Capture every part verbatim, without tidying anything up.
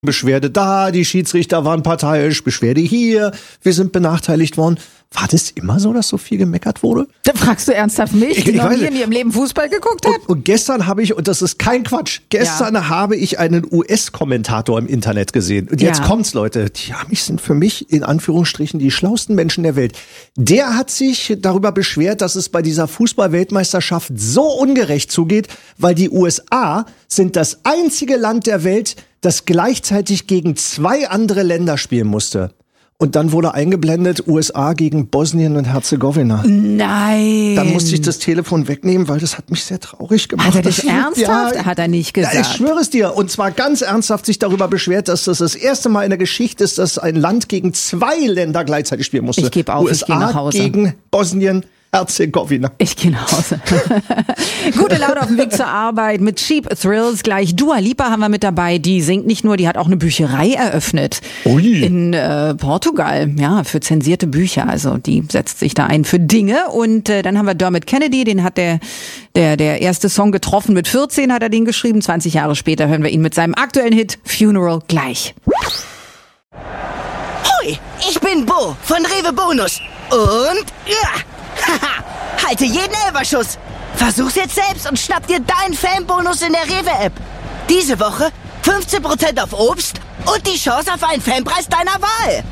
Beschwerde da, die Schiedsrichter waren parteiisch, Beschwerde hier, wir sind benachteiligt worden. War das immer so, dass so viel gemeckert wurde? Da fragst du ernsthaft mich, Ich- die ich noch weiß nie nicht. in ihrem Leben Fußball geguckt hat? Und, und gestern habe ich, und das ist kein Quatsch, gestern Ja. habe ich einen U S-Kommentator im Internet gesehen. Und jetzt Ja. kommt's, Leute. Die Amis sind für mich in Anführungsstrichen die schlauesten Menschen der Welt. Der hat sich darüber beschwert, dass es bei dieser Fußball-Weltmeisterschaft so ungerecht zugeht, weil die U S A sind das einzige Land der Welt, das gleichzeitig gegen zwei andere Länder spielen musste. Und dann wurde eingeblendet, U S A gegen Bosnien und Herzegowina. Nein. Dann musste ich das Telefon wegnehmen, weil das hat mich sehr traurig gemacht. Hat er das Das- ernsthaft? Ja, Hat er nicht ja, gesagt. ich schwöre es dir. Und zwar ganz ernsthaft sich darüber beschwert, dass das das erste Mal in der Geschichte ist, dass ein Land gegen zwei Länder gleichzeitig spielen musste. Ich gebe auf, ich gehe nach Hause. gegen Bosnien, Herzegowina. Ich gehe nach Hause. Gute Laune auf dem Weg zur Arbeit mit Cheap Thrills. Gleich Dua Lipa haben wir mit dabei. Die singt nicht nur, die hat auch eine Bücherei eröffnet. Ui. In äh, Portugal, ja, für zensierte Bücher. Also die setzt sich da ein für Dinge. Und äh, dann haben wir Dermot Kennedy, den hat der, der, der erste Song getroffen. Mit vierzehn hat er den geschrieben. zwanzig Jahre später hören wir ihn mit seinem aktuellen Hit Funeral gleich. Hoi, ich bin Bo von Rewe Bonus. Und ja, haha, halte jeden Elberschuss. Versuch's jetzt selbst und schnapp dir deinen Fanbonus in der Rewe-App. Diese Woche fünfzehn Prozent auf Obst und die Chance auf einen Fanpreis deiner Wahl.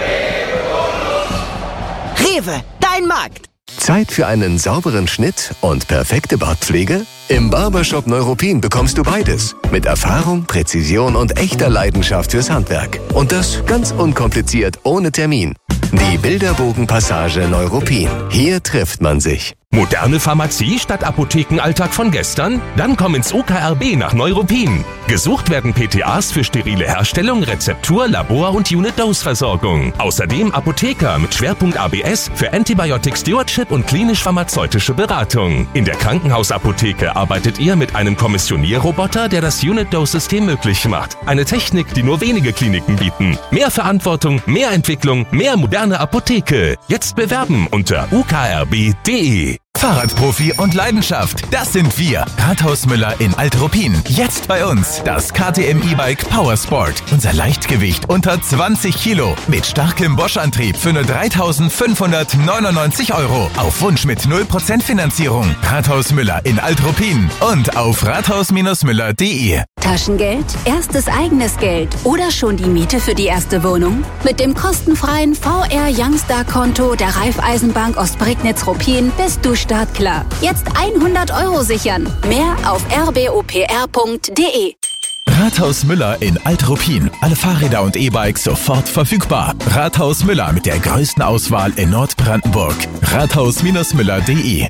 Rewe, dein Markt. Zeit für einen sauberen Schnitt und perfekte Bartpflege? Im Barbershop Neuruppin bekommst du beides. Mit Erfahrung, Präzision und echter Leidenschaft fürs Handwerk. Und das ganz unkompliziert, ohne Termin. Die Bilderbogenpassage Neuruppin. Hier trifft man sich. Moderne Pharmazie statt Apothekenalltag von gestern? Dann komm ins U K R B nach Neuruppin. Gesucht werden P T As für sterile Herstellung, Rezeptur, Labor und Unit-Dose-Versorgung. Außerdem Apotheker mit Schwerpunkt A B S für Antibiotic Stewardship und klinisch-pharmazeutische Beratung. In der Krankenhausapotheke arbeitet ihr mit einem Kommissionierroboter, der das Unit-Dose-System möglich macht. Eine Technik, die nur wenige Kliniken bieten. Mehr Verantwortung, mehr Entwicklung, mehr moderne Apotheke. Jetzt bewerben unter u k r b punkt d e. Fahrradprofi und Leidenschaft, das sind wir. Rathaus Müller in Alt-Ruppin. Jetzt bei uns das K T M E-Bike Powersport. Unser Leichtgewicht unter zwanzig Kilo. Mit starkem Bosch-Antrieb für nur dreitausendfünfhundertneunundneunzig Euro. Auf Wunsch mit null Prozent Finanzierung. Rathaus Müller in Alt-Ruppin und auf rathaus Müller punkt d e. Taschengeld, erstes eigenes Geld oder schon die Miete für die erste Wohnung? Mit dem kostenfreien V R Youngstar-Konto der Raiffeisenbank Ostprignitz-Ruppin bist du startklar. Jetzt hundert Euro sichern. Mehr auf r b o p r punkt d e. Rathaus Müller in Alt-Ruppin. Alle Fahrräder und E-Bikes sofort verfügbar. Rathaus Müller mit der größten Auswahl in Nordbrandenburg. rathaus Müller punkt d e.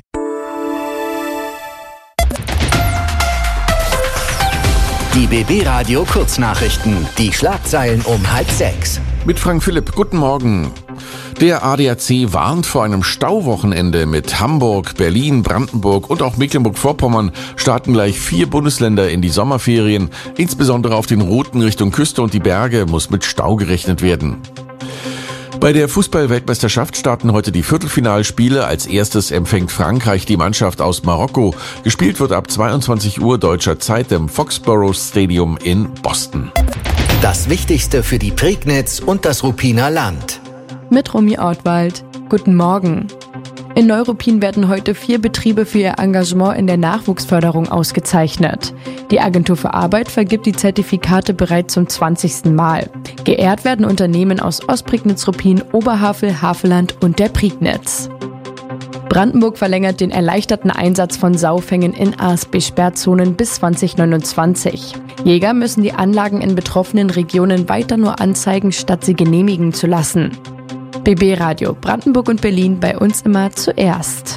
Die B B-Radio Kurznachrichten. Die Schlagzeilen um halb sechs. Mit Frank Philipp, guten Morgen. Der A D A C warnt vor einem Stauwochenende. Mit Hamburg, Berlin, Brandenburg und auch Mecklenburg-Vorpommern starten gleich vier Bundesländer in die Sommerferien. Insbesondere auf den Routen Richtung Küste und die Berge muss mit Stau gerechnet werden. Bei der Fußball-Weltmeisterschaft starten heute die Viertelfinalspiele. Als erstes empfängt Frankreich die Mannschaft aus Marokko. Gespielt wird ab zweiundzwanzig Uhr deutscher Zeit im Foxborough Stadium in Boston. Das Wichtigste für die Prignitz und das Ruppiner Land. Mit Romy Ortwald. Guten Morgen. In Neuruppin werden heute vier Betriebe für ihr Engagement in der Nachwuchsförderung ausgezeichnet. Die Agentur für Arbeit vergibt die Zertifikate bereits zum zwanzigsten Mal. Geehrt werden Unternehmen aus Ostprignitz-Ruppin, Oberhavel, Havelland und der Prignitz. Brandenburg verlängert den erleichterten Einsatz von Saufängen in A S B-Sperrzonen bis zwanzig neunundzwanzig. Jäger müssen die Anlagen in betroffenen Regionen weiter nur anzeigen, statt sie genehmigen zu lassen. B B-Radio Brandenburg und Berlin, bei uns immer zuerst.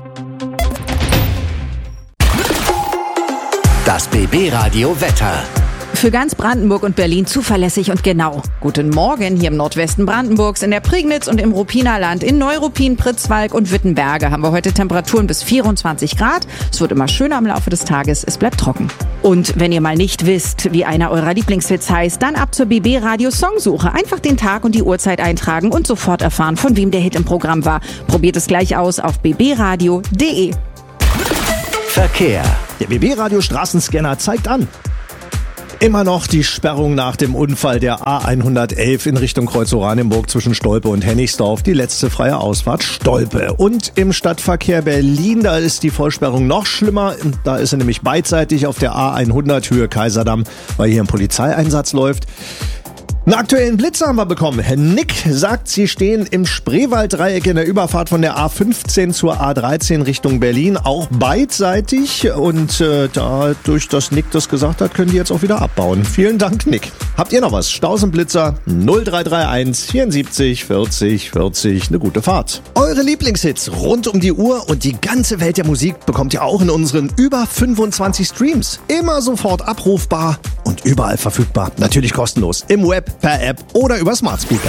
Das B B-Radio Wetter. Für ganz Brandenburg und Berlin zuverlässig und genau. Guten Morgen hier im Nordwesten Brandenburgs, in der Prignitz und im Ruppiner Land. In Neuruppin, Pritzwalk und Wittenberge haben wir heute Temperaturen bis vierundzwanzig Grad. Es wird immer schöner im Laufe des Tages, es bleibt trocken. Und wenn ihr mal nicht wisst, wie einer eurer Lieblingshits heißt, dann ab zur B B-Radio Songsuche. Einfach den Tag und die Uhrzeit eintragen und sofort erfahren, von wem der Hit im Programm war. Probiert es gleich aus auf b b radio punkt d e. Verkehr. Der B B-Radio Straßenscanner zeigt an. Immer noch die Sperrung nach dem Unfall der A hundertelf in Richtung Kreuz-Oranienburg zwischen Stolpe und Hennigsdorf. Die letzte freie Ausfahrt Stolpe. Und im Stadtverkehr Berlin, da ist die Vollsperrung noch schlimmer. Da ist sie nämlich beidseitig auf der A hundert Höhe Kaiserdamm, weil hier ein Polizeieinsatz läuft. Einen aktuellen Blitzer haben wir bekommen. Herr Nick sagt, Sie stehen im Spreewalddreieck in der Überfahrt von der A fünfzehn zur A dreizehn Richtung Berlin, auch beidseitig. Und äh, dadurch, dass Nick das gesagt hat, können die jetzt auch wieder abbauen. Vielen Dank, Nick. Habt ihr noch was? Staus und Blitzer null drei drei eins vierundsiebzig vierzig vierzig. Eine gute Fahrt. Eure Lieblingshits rund um die Uhr und die ganze Welt der Musik bekommt ihr auch in unseren über fünfundzwanzig Streams. Immer sofort abrufbar und überall verfügbar. Natürlich kostenlos. Im Web, per App oder über Smart Speaker.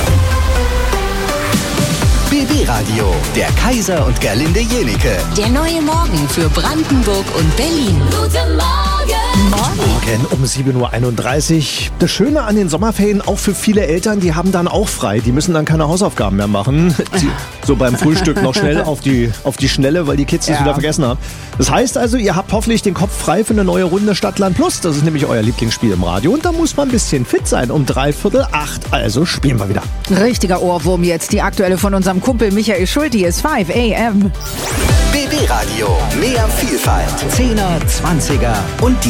B B-Radio, der Kaiser und Gerlinde Jenike. Der neue Morgen für Brandenburg und Berlin. Guten Morgen! Morgen um sieben Uhr einunddreißig. Das Schöne an den Sommerferien, auch für viele Eltern, die haben dann auch frei. Die müssen dann keine Hausaufgaben mehr machen. Die, so beim Frühstück noch schnell auf die, auf die Schnelle, weil die Kids das ja. wieder vergessen haben. Das heißt also, ihr habt hoffentlich den Kopf frei für eine neue Runde Stadtland Plus. Das ist nämlich euer Lieblingsspiel im Radio. Und da muss man ein bisschen fit sein. Um dreiviertel acht. Also spielen wir wieder. Richtiger Ohrwurm jetzt. Die aktuelle von unserem Kumpel Michael Schulte ist fünf A M. B B-Radio, mehr Vielfalt. Zehner, Zwanziger und die